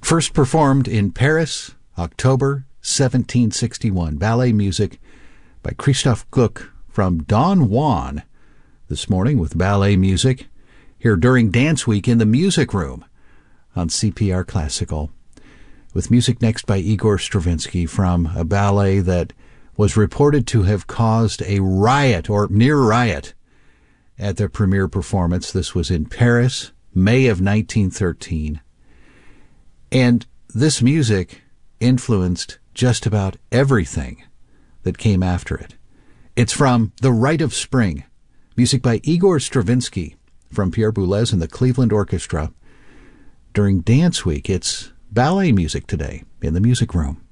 First performed in Paris, October 1761. Ballet music by Christophe Gluck from Don Juan this morning with ballet music here during Dance Week in the Music Room on CPR Classical. With music next by Igor Stravinsky from a ballet that was reported to have caused a riot or near riot at their premiere performance. This was in Paris, May of 1913. And this music influenced just about everything that came after it. It's from The Rite of Spring, music by Igor Stravinsky from Pierre Boulez and the Cleveland Orchestra. During Dance Week, it's ballet music today in the Music Room.